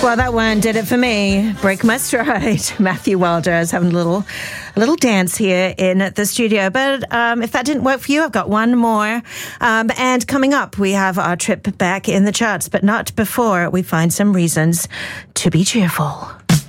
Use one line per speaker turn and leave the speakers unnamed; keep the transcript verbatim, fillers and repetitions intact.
Well, that one did it for me. Break My Stride. Matthew Wilder is having a little, a little dance here in the studio. But um, if that didn't work for you, I've got one more. Um, and coming up, we have our trip back in the charts, but not before we find some reasons to be cheerful.